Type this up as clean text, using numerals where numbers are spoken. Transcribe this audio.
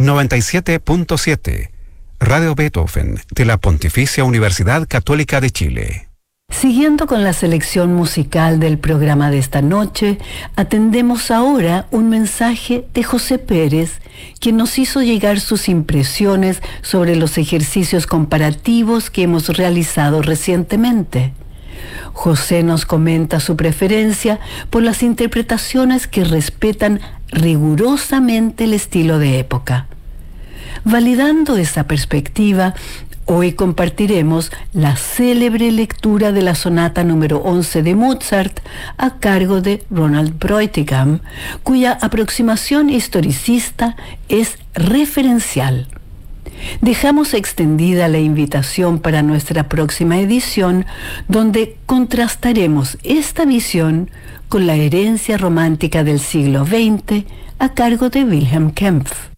97.7, Radio Beethoven de la Pontificia Universidad Católica de Chile. Siguiendo con la selección musical del programa de esta noche, atendemos ahora un mensaje de José Pérez, quien nos hizo llegar sus impresiones sobre los ejercicios comparativos que hemos realizado recientemente. José nos comenta su preferencia por las interpretaciones que respetan rigurosamente el estilo de época. Validando esa perspectiva, hoy compartiremos la célebre lectura de la sonata número 11 de Mozart a cargo de Ronald Bräutigam, cuya aproximación historicista es referencial. Dejamos extendida la invitación para nuestra próxima edición, donde contrastaremos esta visión con la herencia romántica del siglo XX a cargo de Wilhelm Kempff.